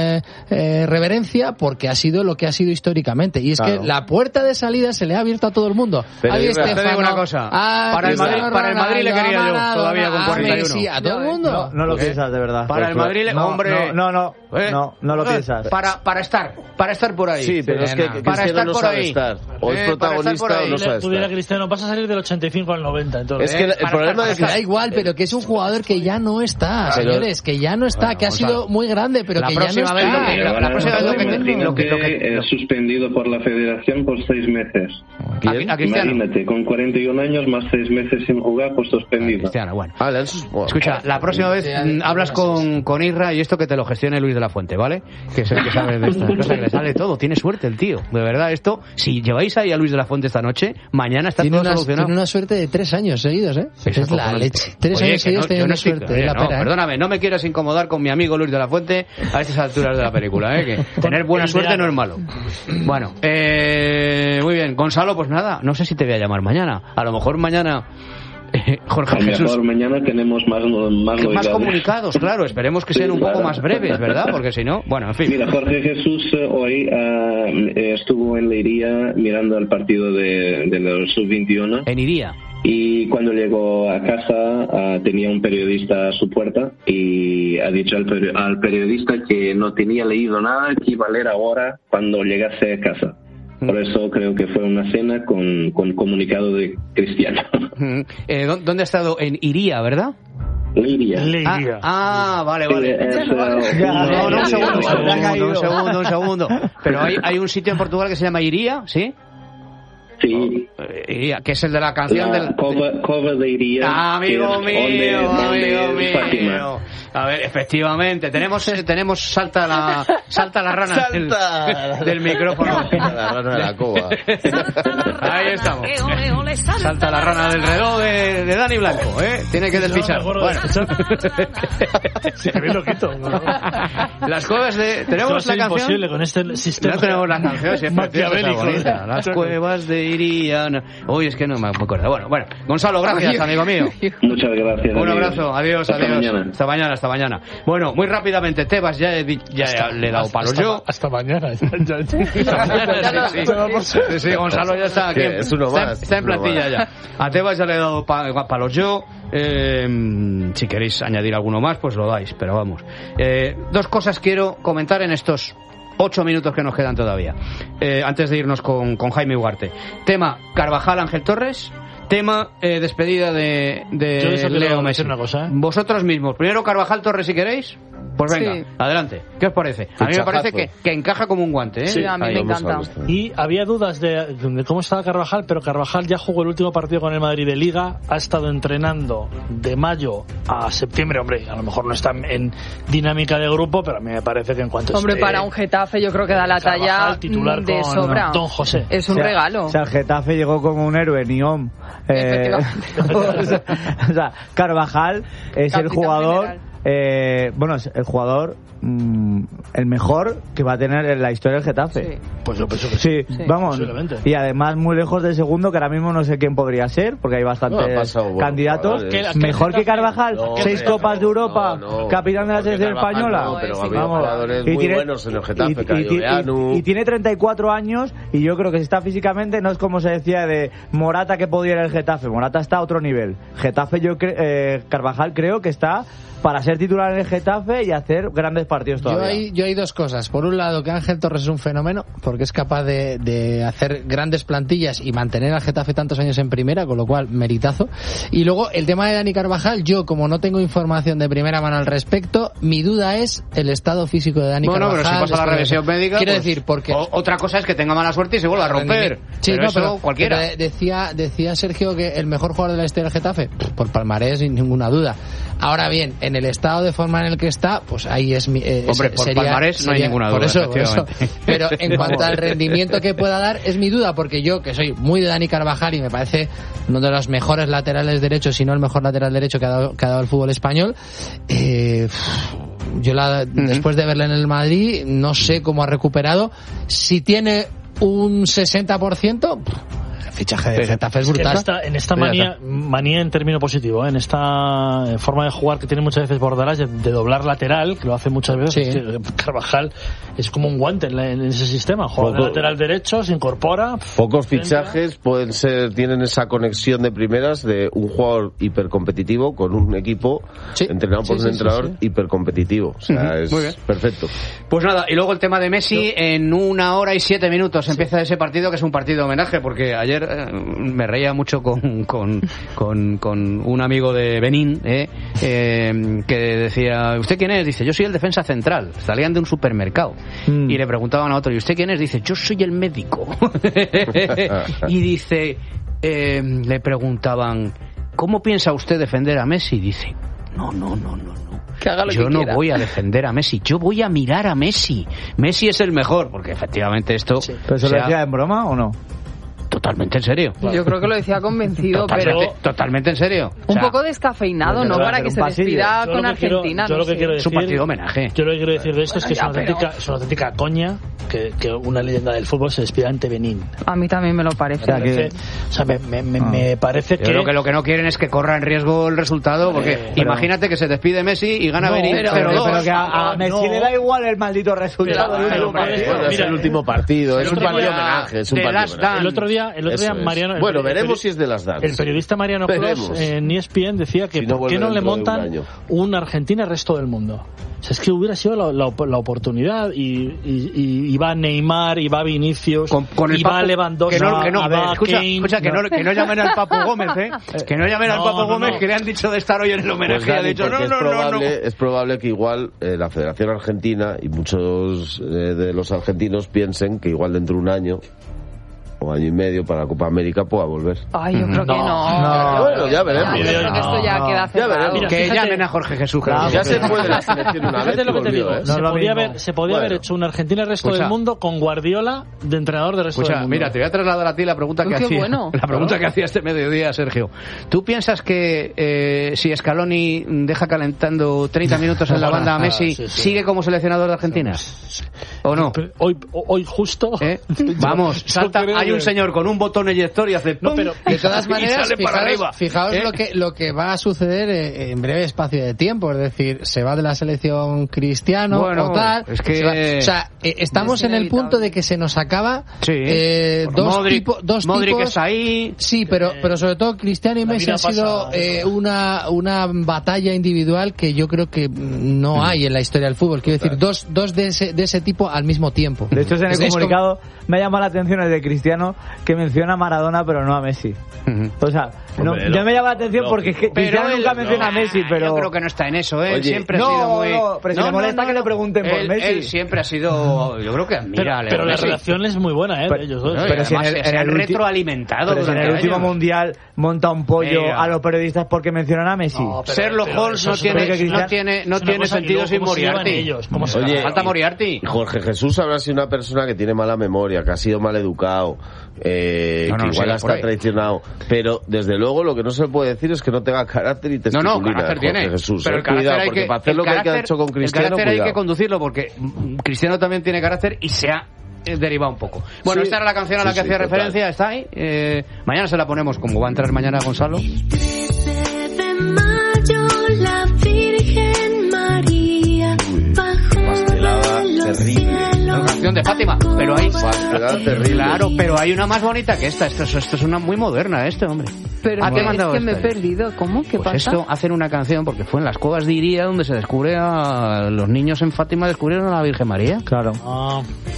E: reverencia, porque ha sido lo que ha sido históricamente, y es que la puerta de salida se le ha abierto a todo el mundo.
A: Pero te digo una cosa, para el Madrid le quería yo todavía con 41.
E: A todo el mundo.
D: No lo piensas de verdad.
A: Para el Madrid, hombre,
D: no lo piensas.
A: Para estar por ahí.
C: Sí, pero es que
A: para estar
C: no
A: por
C: sabe
A: ahí.
C: estar. O es protagonista o no sabes.
F: Pudiera Cristiano, vas a salir del 85 al 90. Entonces,
C: es que el problema es que
E: da igual, pero que es un jugador que ya no está, señores, que ya no está, bueno, que ha sido muy grande, pero que ya no está.
J: La próxima vez lo que suspendido por la Federación por 6 meses. Imagínate, con 41 años más 6 meses sin jugar, pues suspendido.
A: Cristiano, bueno. Escucha, la próxima vez hablas con Isra y esto que te lo gestione Luis de la Fuente, ¿vale? Que es el que sabe de estas cosas, que le sale todo. Tiene suerte el tío, de verdad. Esto, si lleváis ahí a Luis de la Fuente esta noche, mañana está todo solucionado.
E: Tiene una suerte de 3 años seguidos, ¿eh? Es la leche. 3 años seguidos tiene una suerte.
A: Perdóname, no me quieras incomodar con mi amigo Luis de la Fuente a estas alturas de la película, ¿eh? Que tener buena suerte no es malo. Bueno, muy bien. Gonzalo, pues nada, no sé si te voy a llamar mañana. A lo mejor mañana... Jorge Jesús.
J: Mañana tenemos más
A: comunicados, claro. Esperemos que sean un poco más breves, ¿verdad? Porque si no, bueno, en fin.
J: Mira, Jorge Jesús hoy estuvo en Leiría mirando el partido de los sub-21.
A: En Iría.
J: Y cuando llegó a casa tenía un periodista a su puerta y ha dicho al periodista que no tenía leído nada, que iba a leer ahora cuando llegase a casa. Por eso creo que fue una cena con comunicado de Cristiano.
A: ¿Dónde ha estado? En Iría, ¿verdad?
J: Leiría.
A: Vale. Un segundo. Pero hay un sitio en Portugal que se llama Iría, ¿sí?
J: Sí.
A: Iría, que es el de la canción del...
J: Cova de Iría.
A: Amigo mío. A ver, efectivamente, tenemos salta la rana del micrófono.
C: La rana de la cova.
A: Ahí estamos. Salta la rana del reloj de Dani Blanco, ¿eh? Tiene que despisar. Bueno.
F: Sí, que bien lo quito.
A: Las cuevas de... ¿Tenemos la canción?
F: Imposible con este sistema.
A: No tenemos la canción, si es
F: maquiavélico.
A: Las cuevas de Iría. Uy, es que no me acuerdo. Bueno. Gonzalo, gracias, amigo mío.
J: Muchas gracias.
A: Un abrazo, adiós. Hasta mañana. Bueno, muy rápidamente, Tebas ya le he dado palos yo.
F: Hasta mañana.
A: Sí, Gonzalo ya está aquí.
C: Es uno más.
A: Está en plantilla ya. A Tebas ya le he dado palos yo. Si queréis añadir alguno más, pues lo dais, pero vamos. 2 cosas quiero comentar en estos 8 minutos que nos quedan todavía, antes de irnos con Jaime Ugarte. Tema Carvajal, Ángel Torres. Tema despedida de Leo Messi.
F: Una cosa, ¿eh?
A: Vosotros mismos. Primero Carvajal, Torres, si queréis. Pues venga, sí. Adelante. ¿Qué os parece? A mí me parece que encaja como un guante, ¿eh?
B: Sí, a mí me encanta.
F: Y había dudas de cómo estaba Carvajal, pero Carvajal ya jugó el último partido con el Madrid de Liga, ha estado entrenando de mayo a septiembre. Hombre, a lo mejor no está en dinámica de grupo, pero a mí me parece que en cuanto
B: Hombre, para un Getafe yo creo que da la talla
F: titular
B: de sobra.
F: Don José.
B: Es un regalo.
D: O sea, el Getafe llegó como un héroe, Niom. O sea, Carvajal es el jugador... es el jugador el mejor que va a tener en la historia del Getafe.
F: Sí. Pues yo pienso que sí.
D: Vamos. Y además muy lejos del segundo, que ahora mismo no sé quién podría ser, porque hay bastantes candidatos. Mejor que Carvajal, 6 Copas de Europa, capitán de la selección española.
C: Pero había jugadores muy buenos en el Getafe,
D: y tiene 34 años, y yo creo que si está físicamente, no es como se decía de Morata que podía ir al Getafe. Morata está a otro nivel. Getafe, Carvajal creo que está para ser titular en el Getafe y hacer grandes partidos todavía.
E: Yo hay 2 cosas. Por un lado, que Ángel Torres es un fenómeno, porque es capaz de hacer grandes plantillas y mantener al Getafe tantos años en primera, con lo cual, meritazo. Y luego, el tema de Dani Carvajal, yo, como no tengo información de primera mano al respecto, mi duda es el estado físico de Dani Carvajal.
A: Bueno, pero si pasa la revisión médica...
E: Quiero decir, porque...
A: Otra cosa es que tenga mala suerte y se vuelva a romper.
E: Sí, pero
A: cualquiera.
E: Pero decía Sergio que el mejor jugador de la historia del Getafe, por palmarés, sin ninguna duda. Ahora bien, en el estado de forma en el que está, pues ahí es
A: hombre, por palmarés no hay ninguna duda.
E: Por eso. Pero en cuanto al rendimiento que pueda dar, es mi duda, porque yo, que soy muy de Dani Carvajal y me parece uno de los mejores laterales derechos, si no el mejor lateral derecho que ha dado el fútbol español, yo después de verle en el Madrid, no sé cómo ha recuperado. Si tiene un 60%... fichaje de Getafe es brutal.
F: En esta manía en término positivo, en esta forma de jugar que tiene muchas veces Bordalás de doblar lateral, que lo hace muchas veces, es que Carvajal es como un guante en ese sistema, juega de lateral derecho, se incorpora.
C: Pocos fichajes tienen esa conexión de primeras de un jugador hipercompetitivo con un equipo entrenado por un entrenador hipercompetitivo. O sea, es perfecto.
A: Pues nada, y luego el tema de Messi, en 1 hora y 7 minutos empieza ese partido, que es un partido de homenaje, porque ayer me reía mucho con un amigo de Benín, que decía, ¿usted quién es? Dice, yo soy el defensa central. Salían de un supermercado y le preguntaban a otro, ¿y usted quién es? Dice, yo soy el médico. Y dice, le preguntaban, ¿cómo piensa usted defender a Messi? Dice, no. Yo no voy a defender a Messi, yo voy a mirar a Messi. Messi es el mejor, porque efectivamente esto...
D: ¿Pero se lo decía en broma o no?
A: Totalmente en serio.
B: Yo creo que lo decía convencido,
A: totalmente en serio.
B: Un poco descafeinado, ¿no? Para que se despida con Argentina.
A: Es un partido homenaje.
F: Yo lo que quiero decir de esto es que es una auténtica coña que una leyenda del fútbol se despida ante Benín.
B: A mí también me lo parece.
F: Me parece que...
A: Yo creo que lo que no quieren es que corra en riesgo el resultado, porque imagínate que se despide Messi y gana Benín.
D: Pero que a Messi le da igual el maldito resultado.
C: Es el último partido, es un partido homenaje.
F: El otro día Mariano...
C: Bueno, veremos si es de las dadas.
F: El periodista Mariano Clos en ESPN decía que ¿por qué no le montan un Argentina resto del mundo? O sea, es que hubiera sido la oportunidad y va Neymar, y va Vinicius, y va Lewandowski,
A: escucha, que no llamen al Papu Gómez, que no llamen al Papu Gómez, que le han dicho de estar hoy en el homenaje, y ha dicho
C: es probable que igual la Federación Argentina y muchos de los argentinos piensen que igual dentro de un año o año y medio para la Copa América pueda volver.
B: Ay, yo creo que no.
C: Bueno, ya veremos.
B: Yo creo que esto ya queda cerrado.
A: Mira, que llamen a Jorge Jesús.
C: Ya se fue de la selección una vez.
F: Lo que te digo, se podía haber hecho una Argentina resto del mundo con Guardiola de entrenador del resto del mundo.
A: Mira, te voy a trasladar a ti la pregunta que hacía. La pregunta que hacía este mediodía, Sergio. ¿Tú piensas que si Scaloni deja calentando 30 minutos en la banda a Messi, sigue como seleccionador de Argentina? ¿O no?
F: Hoy justo.
A: Vamos, salta. Hay un señor con un botón eyector y hace ¡pum!
E: Pero de todas maneras, fijaos lo que va a suceder en breve espacio de tiempo. Es decir, se va de la selección Cristiano o tal.
A: Es que
E: estamos en el punto de que se nos acaba dos tipos.
A: Modric está ahí.
E: Sí, pero sobre todo Cristiano y Messi ha sido una batalla individual que yo creo que no hay en la historia del fútbol. Quiero decir, dos de ese tipo al mismo tiempo.
D: De hecho, en el comunicado me ha llamado la atención el de Cristiano, que menciona a Maradona pero no a Messi. O sea, ya me llama la atención porque Cristiano nunca menciona a Messi, pero
A: yo creo que no está en eso. Él siempre ha sido muy...
D: pero si le molesta que le pregunten por Messi.
A: Él siempre ha sido, yo creo que admira.
F: Pero la relación es muy buena, de ellos dos.
A: Pero si en el retroalimentado.
D: Pero si en el último mundial monta un pollo a los periodistas porque mencionan a Messi.
A: Sherlock Holmes no tiene sentido sin Moriarty.
C: Oye,
A: falta Moriarty.
C: Jorge Jesús habrá sido una persona que tiene mala memoria, que ha sido mal educado, que igual está traicionado, pero desde luego lo que no se puede decir es que no tenga carácter y testiculina.
A: Carácter tiene.
C: Jesús, pero cuidado, porque para hacer lo que ha hecho con Cristiano,
A: el carácter hay que conducirlo, porque Cristiano también tiene carácter y se ha derivado un poco. Bueno, esta era la canción a la que hacía referencia, está ahí. Mañana se la ponemos, como va a entrar mañana Gonzalo.
L: 13 de mayo, la Virgen María
C: terrible.
A: La canción de Fátima, pero hay claro, pero hay una más bonita que esta. Esto es una muy moderna, hombre.
B: Pero es que me he perdido. ¿Cómo? ¿Qué pasa?
A: Esto hacen una canción porque fue en las cuevas de Iría donde se descubre a los niños en Fátima descubrieron a la Virgen María.
D: Claro.